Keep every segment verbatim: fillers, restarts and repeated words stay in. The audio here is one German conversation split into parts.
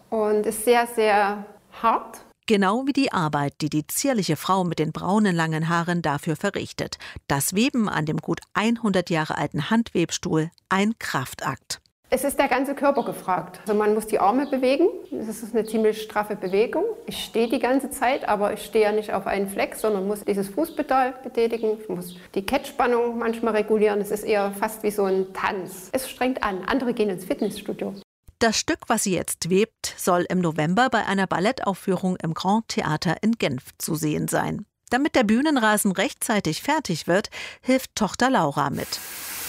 und ist sehr, sehr hart. Genau wie die Arbeit, die die zierliche Frau mit den braunen langen Haaren dafür verrichtet. Das Weben an dem gut hundert Jahre alten Handwebstuhl, ein Kraftakt. Es ist der ganze Körper gefragt. Also man muss die Arme bewegen. Das ist eine ziemlich straffe Bewegung. Ich stehe die ganze Zeit, aber ich stehe ja nicht auf einen Fleck, sondern muss dieses Fußpedal betätigen. Ich muss die Kettspannung manchmal regulieren. Es ist eher fast wie so ein Tanz. Es strengt an. Andere gehen ins Fitnessstudio. Das Stück, was sie jetzt webt, soll im November bei einer Ballettaufführung im Grand Theater in Genf zu sehen sein. Damit der Bühnenrasen rechtzeitig fertig wird, hilft Tochter Laura mit.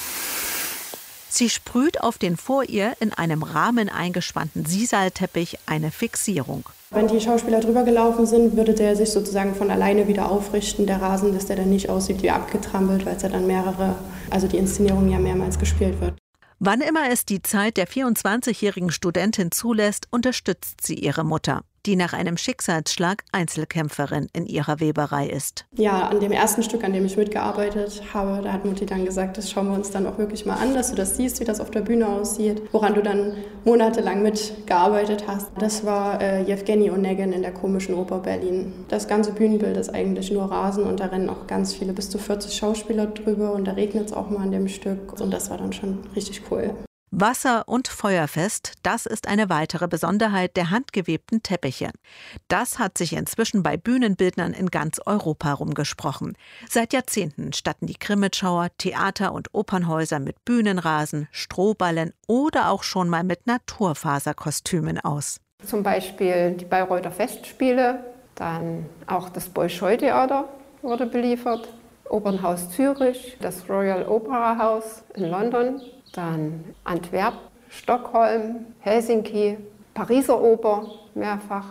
Sie sprüht auf den vor ihr in einem Rahmen eingespannten Sisalteppich eine Fixierung. Wenn die Schauspieler drüber gelaufen sind, würde der sich sozusagen von alleine wieder aufrichten, der Rasen, dass der dann nicht aussieht wie abgetrampelt, weil es ja dann mehrere, also die Inszenierung ja mehrmals gespielt wird. Wann immer es die Zeit der vierundzwanzigjährigen Studentin zulässt, unterstützt sie ihre Mutter, die nach einem Schicksalsschlag Einzelkämpferin in ihrer Weberei ist. Ja, an dem ersten Stück, an dem ich mitgearbeitet habe, da hat Mutti dann gesagt, das schauen wir uns dann auch wirklich mal an, dass du das siehst, wie das auf der Bühne aussieht, woran du dann monatelang mitgearbeitet hast. Das war äh, Jewgeni Onegin in der Komischen Oper Berlin. Das ganze Bühnenbild ist eigentlich nur Rasen und da rennen auch ganz viele, bis zu vierzig Schauspieler drüber und da regnet es auch mal an dem Stück und das war dann schon richtig cool. Wasser- und feuerfest, das ist eine weitere Besonderheit der handgewebten Teppiche. Das hat sich inzwischen bei Bühnenbildnern in ganz Europa rumgesprochen. Seit Jahrzehnten statten die Krimitschauer Theater- und Opernhäuser mit Bühnenrasen, Strohballen oder auch schon mal mit Naturfaserkostümen aus. Zum Beispiel die Bayreuther Festspiele, dann auch das Bolschoi-Theater wurde beliefert, Opernhaus Zürich, das Royal Opera House in London, dann Antwerpen, Stockholm, Helsinki, Pariser Oper mehrfach.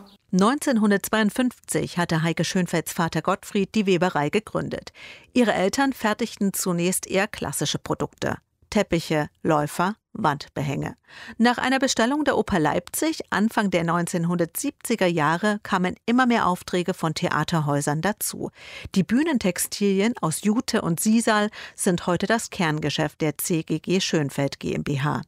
neunzehnhundertzweiundfünfzig hatte Heike Schönfelds Vater Gottfried die Weberei gegründet. Ihre Eltern fertigten zunächst eher klassische Produkte: Teppiche, Läufer, Wandbehänge. Nach einer Bestellung der Oper Leipzig Anfang der neunzehnhundertsiebziger Jahre kamen immer mehr Aufträge von Theaterhäusern dazu. Die Bühnentextilien aus Jute und Sisal sind heute das Kerngeschäft der C G G Schönfeld GmbH.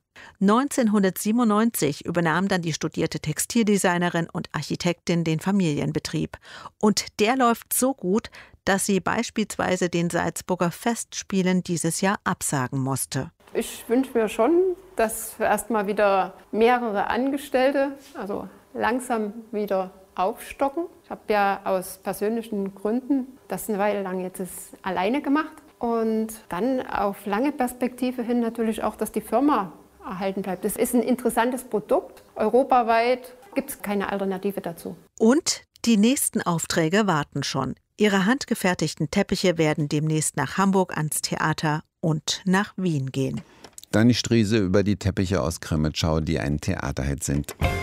neunzehnhundertsiebenundneunzig übernahm dann die studierte Textildesignerin und Architektin den Familienbetrieb. Und der läuft so gut, dass sie beispielsweise den Salzburger Festspielen dieses Jahr absagen musste. Ich wünsche mir schon, dass wir erstmal wieder mehrere Angestellte, also langsam wieder aufstocken. Ich habe ja aus persönlichen Gründen das eine Weile lang jetzt alleine gemacht. Und dann auf lange Perspektive hin natürlich auch, dass die Firma erhalten bleibt. Das ist ein interessantes Produkt. Europaweit gibt es keine Alternative dazu. Und die nächsten Aufträge warten schon. Ihre handgefertigten Teppiche werden demnächst nach Hamburg ans Theater und nach Wien gehen. Dani Striese über die Teppiche aus Krimitschau, die ein Theaterhit sind.